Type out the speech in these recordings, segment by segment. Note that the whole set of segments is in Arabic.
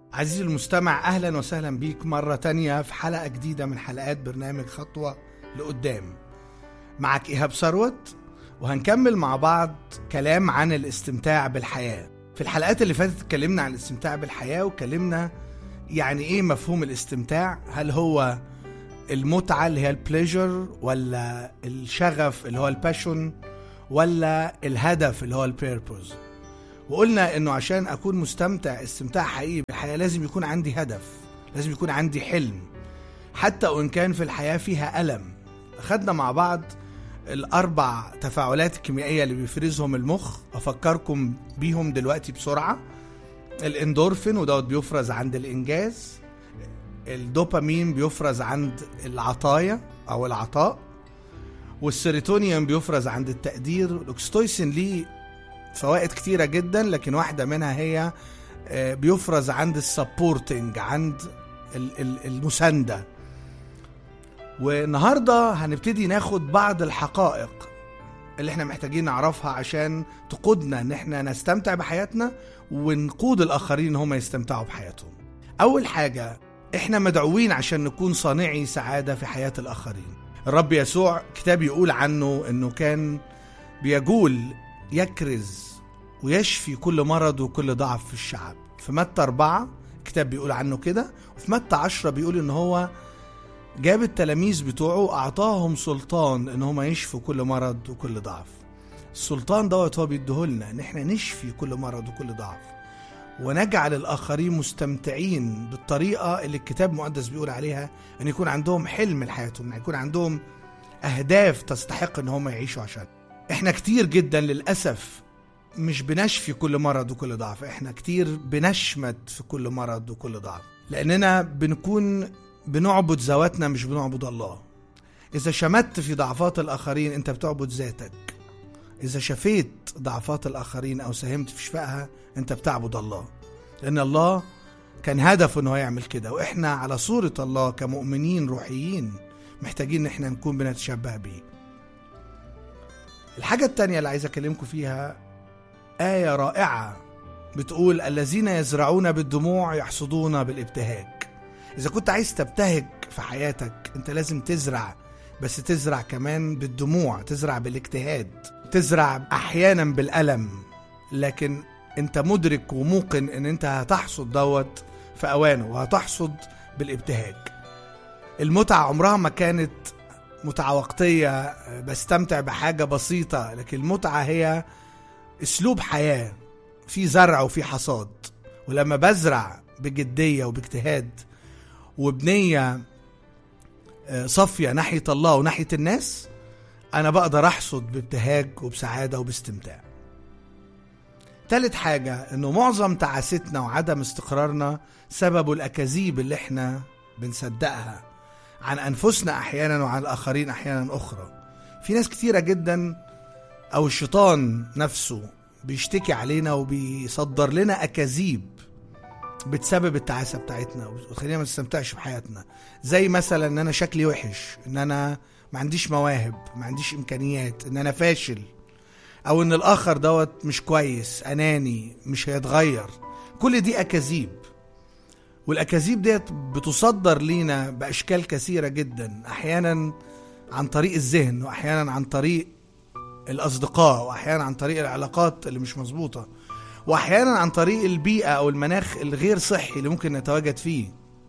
عزيزي المستمع، أهلا وسهلا بيك مرة تانية في حلقة جديدة من حلقات برنامج خطوة لقدام. معك إيهاب ثروت، وهنكمل مع بعض كلام عن الاستمتاع بالحياة. في الحلقات اللي فاتت اتكلمنا عن الاستمتاع بالحياة، واتكلمنا يعني إيه مفهوم الاستمتاع. هل هو المتعة اللي هي البليجر، ولا الشغف اللي هو الباشون، ولا الهدف اللي هو البيربوز؟ وقلنا انه عشان اكون مستمتع استمتاع حقيقي بالحياة لازم يكون عندي هدف، لازم يكون عندي حلم، حتى وان كان في الحياة فيها ألم. أخدنا مع بعض الأربع تفاعلات الكيميائية اللي بيفرزهم المخ، أفكركم بيهم دلوقتي بسرعة. الاندورفين ودوت بيفرز عند الإنجاز، الدوبامين بيفرز عند العطايا أو العطاء، والسيروتونين بيفرز عند التقدير، والأكسيتوسين ليه فوائد كتيرة جدا، لكن واحدة منها هي بيفرز عند السبورتنج، عند المساندة. والنهاردة هنبتدي ناخد بعض الحقائق اللي احنا محتاجين نعرفها عشان تقودنا ان احنا نستمتع بحياتنا ونقود الآخرين ان هم يستمتعوا بحياتهم. أول حاجة، احنا مدعوين عشان نكون صانعي سعادة في حياة الآخرين. الرب يسوع كتاب يقول عنه انه كان بيقول يكرز ويشفي كل مرض وكل ضعف في الشعب. في متى 4 كتاب بيقول عنه كده، وفي متى 10 بيقول ان هو جاب التلاميذ بتوعه أعطاهم سلطان ان هم يشفوا كل مرض وكل ضعف. السلطان دوت هو بيديهولنا ان احنا نشفي كل مرض وكل ضعف، ونجعل الآخرين مستمتعين بالطريقة اللي الكتاب المقدس بيقول عليها، ان يكون عندهم حلم لحياتهم، ان يكون عندهم أهداف تستحق ان هم يعيشوا عشان. احنا كتير جدا للأسف مش بنشفي كل مرض وكل ضعف، احنا كتير بنشمت في كل مرض وكل ضعف، لأننا بنكون بنعبد ذواتنا مش بنعبد الله. إذا شمت في ضعفات الآخرين أنت بتعبد ذاتك، إذا شفيت ضعفات الآخرين أو ساهمت في شفائها أنت بتعبد الله، لأن الله كان هدفه أنه يعمل كده، وإحنا على صورة الله كمؤمنين روحيين محتاجين إحنا نكون بنتشبه بيه. الحاجة التانية اللي عايز أكلمكم فيها آية رائعة بتقول الذين يزرعون بالدموع يحصدون بالابتهاج. إذا كنت عايز تبتهج في حياتك أنت لازم تزرع، بس تزرع كمان بالدموع، تزرع بالاجتهاد، تزرع أحيانا بالألم، لكن أنت مدرك وموقن أن أنت هتحصد دوت في أوانه، وهتحصد بالابتهاج. المتعة عمرها ما كانت متعة وقتية بستمتع بحاجة بسيطة، لكن المتعة هي اسلوب حياة في زرع وفي حصاد. ولما بزرع بجدية وباجتهاد وبنية صافية ناحية الله وناحية الناس، أنا بقدر أحصد بابتهاج وبسعادة وباستمتاع. ثالث حاجة، إنه معظم تعاستنا وعدم استقرارنا سبب الأكاذيب اللي احنا بنصدقها عن أنفسنا أحيانا وعن الآخرين أحيانا أخرى. في ناس كتيرة جدا أو الشيطان نفسه بيشتكي علينا وبيصدر لنا أكاذيب بتسبب التعاسة بتاعتنا وخلينا ما نستمتعش بحياتنا. زي مثلا ان انا شكلي وحش، ان انا ما عنديش مواهب، ما عنديش امكانيات، ان انا فاشل، او ان الاخر دوت مش كويس، اناني، مش هيتغير. كل دي اكاذيب، والاكاذيب ديت بتصدر لينا باشكال كثيرة جدا، احيانا عن طريق الذهن، واحيانا عن طريق الاصدقاء، واحيانا عن طريق العلاقات اللي مش مظبوطة، واحيانا عن طريق البيئة او المناخ الغير صحي اللي ممكن نتواجد فيه،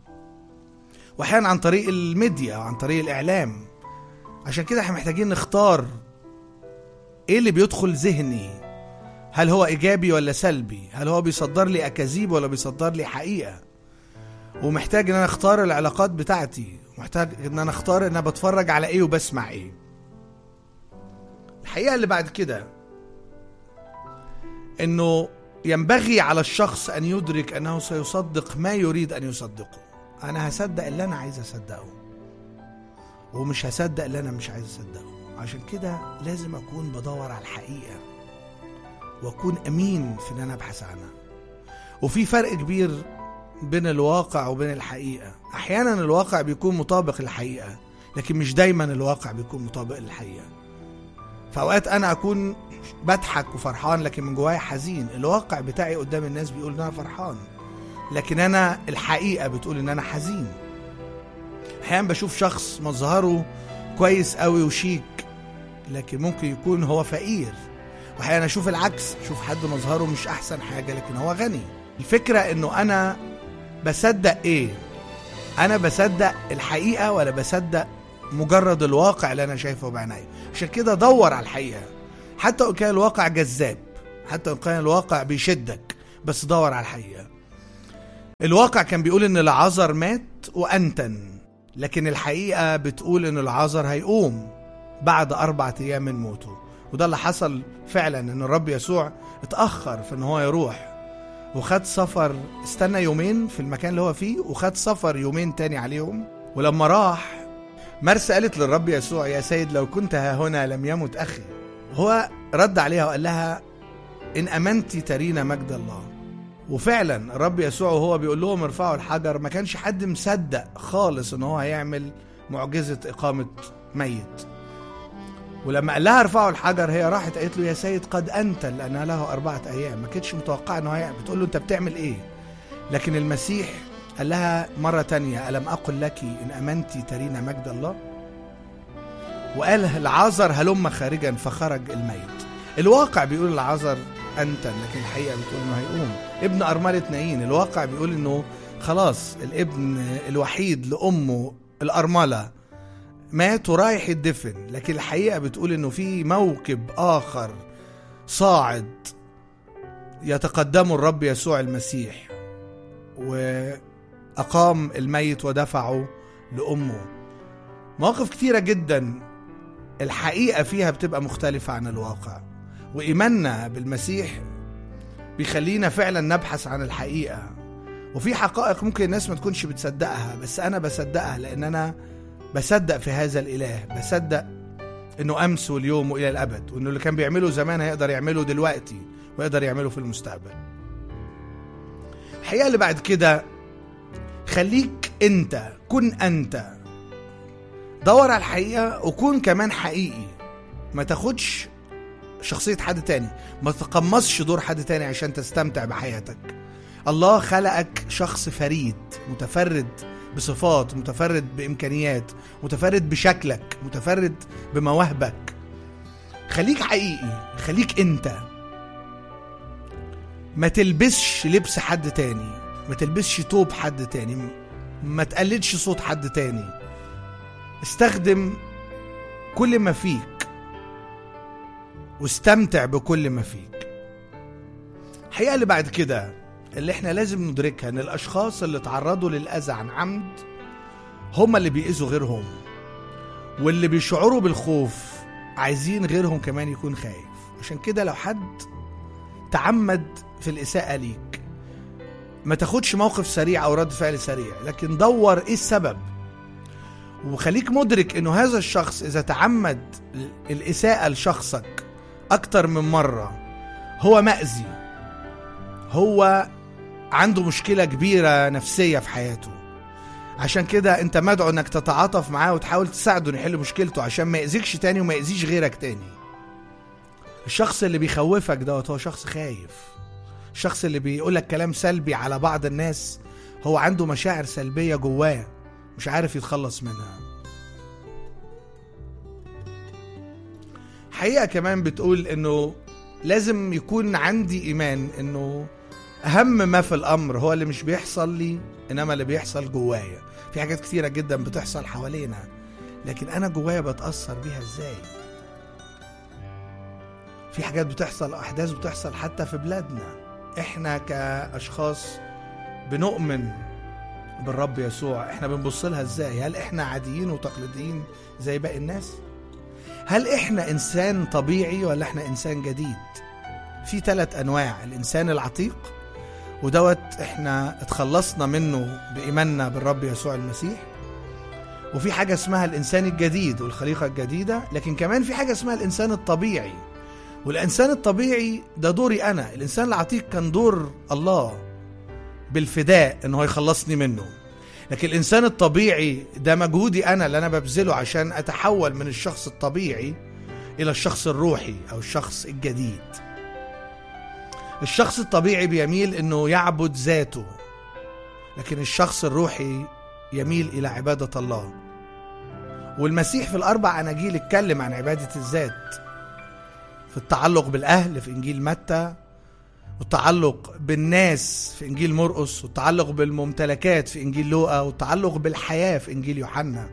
واحيانا عن طريق الميديا او عن طريق الاعلام. عشان كده احنا محتاجين نختار ايه اللي بيدخل ذهني، هل هو ايجابي ولا سلبي، هل هو بيصدر لي اكاذيب ولا بيصدر لي حقيقة. ومحتاج ان انا اختار العلاقات بتاعتي، محتاج ان انا اختار ان انا بتفرج على ايه وبسمع ايه. الحقيقة اللي بعد كده انه ينبغي على الشخص أن يدرك أنه سيصدق ما يريد أن يصدقه. أنا هصدق اللي أنا عايز أصدقه، ومش هصدق اللي أنا مش عايز أصدقه. عشان كده لازم أكون بدور على الحقيقة، وأكون أمين في أن أنا أبحث عنها. وفي فرق كبير بين الواقع وبين الحقيقة. أحيانا الواقع بيكون مطابق للحقيقة، لكن مش دايما الواقع بيكون مطابق للحقيقة. فأوقات أنا أكون بضحك وفرحان لكن من جوايا حزين. الواقع بتاعي قدام الناس بيقول أنا فرحان، لكن أنا الحقيقة بتقول إن أنا حزين. أحيانا بشوف شخص مظهره كويس قوي وشيك، لكن ممكن يكون هو فقير. وأحيانا أشوف العكس، أشوف حد مظهره مش أحسن حاجة لكن هو غني. الفكرة إنه أنا بصدق إيه؟ أنا بصدق الحقيقة ولا بصدق مجرد الواقع اللي أنا شايفه بعيني؟ عشان كده دور على الحقيقة، حتى لو كان الواقع جذاب، حتى لو كان الواقع بيشدك، بس دور على الحقيقة. الواقع كان بيقول إن العازر مات وأنتن، لكن الحقيقة بتقول إن العازر هيقوم بعد 4 أيام من موته. وده اللي حصل فعلا، إن الرب يسوع اتأخر في إن هو يروح، وخد سفر، استنى يومين في المكان اللي هو فيه، وخد سفر يومين تاني عليهم. ولما راح، مرسى قالت للرب يسوع: يا سيد لو كنت ها هنا لم يمت أخي. هو رد عليها وقال لها: إن أمنتي ترين مجد الله. وفعلا الرب يسوع وهو بيقول لهم ارفعوا الحجر، ما كانش حد مصدق خالص إن هو هيعمل معجزة إقامة ميت. ولما قال لها ارفعوا الحجر، هي راحت قالت له: يا سيد قد أنتن، لأنها له 4 أيام. ما كانتش متوقعة إنه هيعمل، بتقول له: أنت بتعمل إيه؟ لكن المسيح قال لها مرة تانية: ألم أقل لك إن أمنتي ترين مجد الله؟ وقال العازر هلم خارجا، فخرج الميت. الواقع بيقول العازر أنتن، لكن الحقيقة بتقول إنه هيقوم. ابن أرملة نايين، الواقع بيقول إنه خلاص الابن الوحيد لأمه الأرملة مات ورايح يدفن، لكن الحقيقة بتقول إنه في موكب آخر صاعد يتقدمه الرب يسوع المسيح، وأقام الميت ودفعه لأمه. مواقف كتيرة جدا الحقيقة فيها بتبقى مختلفة عن الواقع، وإيماننا بالمسيح بيخلينا فعلا نبحث عن الحقيقة. وفي حقائق ممكن الناس ما تكونش بتصدقها، بس أنا بصدقها، لأن أنا بصدق في هذا الإله، بصدق إنه أمس واليوم وإلى الأبد، وإنه اللي كان بيعمله زمان هيقدر يعمله دلوقتي ويقدر يعمله في المستقبل. الحقيقة اللي بعد كده، خليك أنت، كن أنت، دور على الحقيقة وكون كمان حقيقي. ما تاخدش شخصية حد تاني، ما تتقمصش دور حد تاني عشان تستمتع بحياتك. الله خلقك شخص فريد، متفرد بصفات، متفرد بإمكانيات، متفرد بشكلك، متفرد بمواهبك. خليك حقيقي، خليك أنت. ما تلبسش لبس حد تاني، ما تلبسش توب حد تاني، ما تقلدش صوت حد تاني. استخدم كل ما فيك واستمتع بكل ما فيك. الحقيقة اللي بعد كده اللي احنا لازم ندركها، ان الاشخاص اللي تعرضوا للأذى عن عمد هم اللي بيأذوا غيرهم، واللي بيشعروا بالخوف عايزين غيرهم كمان يكون خايف. عشان كده لو حد تعمد في الإساءة ليك، ما تاخدش موقف سريع او رد فعل سريع، لكن دور ايه السبب، وخليك مدرك انه هذا الشخص اذا تعمد الإساءة لشخصك اكتر من مرة هو مأذي، هو عنده مشكلة كبيرة نفسية في حياته. عشان كده انت مدعو انك تتعاطف معاه وتحاول تساعده يحل مشكلته عشان ما يأذيكش تاني وما يأذيش غيرك تاني. الشخص اللي بيخوفك دوت هو شخص خايف. الشخص اللي بيقولك كلام سلبي على بعض الناس هو عنده مشاعر سلبية جواه مش عارف يتخلص منها. حقيقة كمان بتقول انه لازم يكون عندي ايمان انه اهم ما في الامر هو اللي مش بيحصل لي، انما اللي بيحصل جوايا. في حاجات كتيرة جدا بتحصل حوالينا، لكن انا جوايا بتأثر بيها ازاي. في حاجات بتحصل، احداث بتحصل حتى في بلادنا، احنا كاشخاص بنؤمن بالرب يسوع احنا بنبص لها ازاي؟ هل احنا عاديين وتقليديين زي باقي الناس؟ هل احنا انسان طبيعي ولا احنا انسان جديد؟ في 3 انواع: الانسان العتيق، ودوت احنا اتخلصنا منه بإيماننا بالرب يسوع المسيح. وفي حاجة اسمها الانسان الجديد والخليقة الجديدة، لكن كمان في حاجة اسمها الانسان الطبيعي. والانسان الطبيعي ده دوري انا. الانسان العتيق كان دور الله بالفداء انه يخلصني منه، لكن الانسان الطبيعي ده مجهودي انا اللي انا ببذله عشان اتحول من الشخص الطبيعي الى الشخص الروحي او الشخص الجديد. الشخص الطبيعي بيميل انه يعبد ذاته، لكن الشخص الروحي يميل إلى عبادة الله. والمسيح في الأربع أناجيل اتكلم عن عبادة الذات، في التعلق بالأهل في إنجيل متى، والتعلق بالناس في إنجيل مرقس، والتعلق بالممتلكات في إنجيل لوقا، والتعلق بالحياة في إنجيل يوحنا.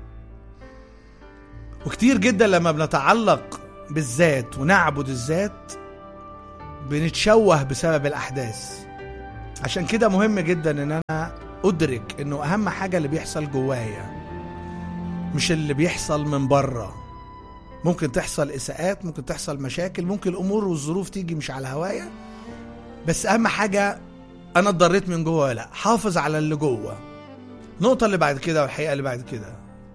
وكتير جدا لما بنتعلق بالذات ونعبد الذات بنتشوه بسبب الأحداث. عشان كده مهم جدا ان انا ادرك انه اهم حاجة اللي بيحصل جوايا مش اللي بيحصل من بره. ممكن تحصل اساءات، ممكن تحصل مشاكل، ممكن الامور والظروف تيجي مش على هوايا، بس اهم حاجة انا اتضريت من جوه. لا، حافظ على اللي جوه. النقطة اللي بعد كده والحقيقة اللي بعد كده،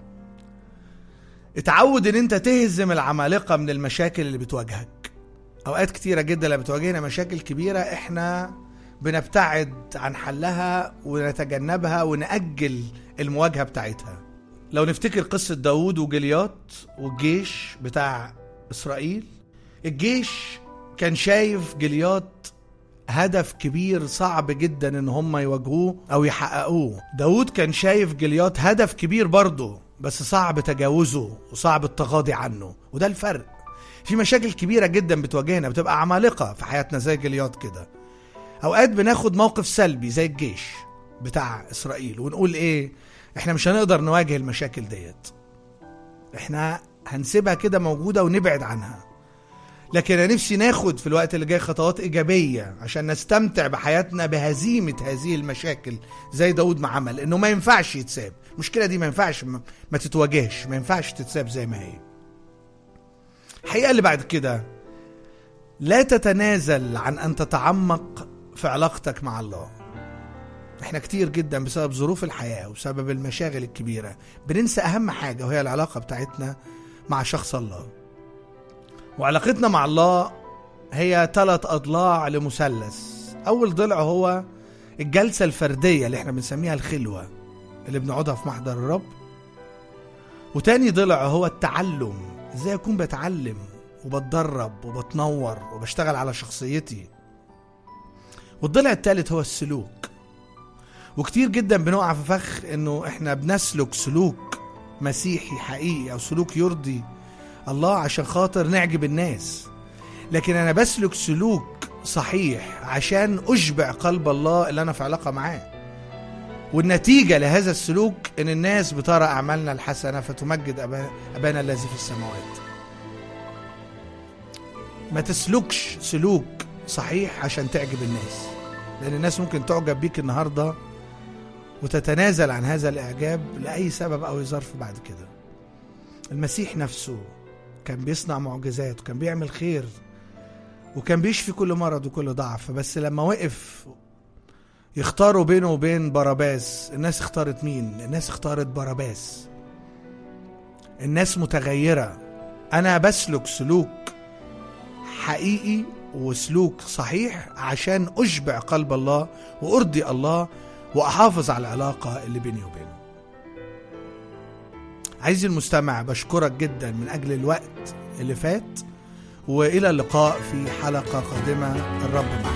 اتعود ان انت تهزم العمالقة من المشاكل اللي بتواجهك. اوقات كتيرة جدا لما بتواجهنا مشاكل كبيرة احنا بنبتعد عن حلها ونتجنبها ونأجل المواجهة بتاعتها. لو نفتكر قصة داود وجليات والجيش بتاع إسرائيل، الجيش كان شايف جليات هدف كبير صعب جدا ان هم يواجهوه او يحققوه. داود كان شايف جليات هدف كبير برضه بس صعب تجاوزه وصعب التغاضي عنه. وده الفرق. في مشاكل كبيرة جدا بتواجهنا بتبقى عمالقة في حياتنا زي جليات كده. اوقات بناخد موقف سلبي زي الجيش بتاع اسرائيل ونقول ايه، احنا مش هنقدر نواجه المشاكل ديت، احنا هنسيبها كده موجودة ونبعد عنها. لكن انا نفسي ناخد في الوقت اللي جاي خطوات ايجابية عشان نستمتع بحياتنا بهزيمة هذه المشاكل زي داود ما عمل. انه ما ينفعش يتساب، المشكلة دي ما ينفعش ما تتواجهش، ما ينفعش تتساب زي ما هي. الحقيقة اللي بعد كده، لا تتنازل عن ان تتعمق في علاقتك مع الله. احنا كتير جدا بسبب ظروف الحياة وبسبب المشاغل الكبيرة بننسى اهم حاجة، وهي العلاقة بتاعتنا مع شخص الله. وعلاقتنا مع الله هي 3 أضلاع لمثلث. اول ضلع هو الجلسة الفردية اللي احنا بنسميها الخلوة اللي بنقعدها في محضر الرب. وتاني ضلع هو التعلم، ازاي اكون بتعلم وبتدرب وبتنور وبشتغل على شخصيتي. والضلع الثالث هو السلوك. وكتير جدا بنقع في فخ انه احنا بنسلك سلوك مسيحي حقيقي او سلوك يرضي الله عشان خاطر نعجب الناس. لكن انا بسلك سلوك صحيح عشان اشبع قلب الله اللي انا في علاقة معاه. والنتيجة لهذا السلوك ان الناس بترى اعمالنا الحسنة فتمجد ابانا الذي في السماوات. ما تسلكش سلوك صحيح عشان تعجب الناس، لأن الناس ممكن تعجب بيك النهاردة وتتنازل عن هذا الإعجاب لأي سبب أو ظرف بعد كده. المسيح نفسه كان بيصنع معجزات وكان بيعمل خير وكان بيشفي كل مرض وكل ضعف، بس لما وقف يختاروا بينه وبين باراباس، الناس اختارت مين؟ الناس اختارت باراباس. الناس متغيرة. أنا بسلك سلوك حقيقي وسلوك صحيح عشان أشبع قلب الله وأرضي الله وأحافظ على العلاقة اللي بيني وبينه. عايزي المستمع، بشكرك جدا من أجل الوقت اللي فات، وإلى اللقاء في حلقة قادمة. الرب معك.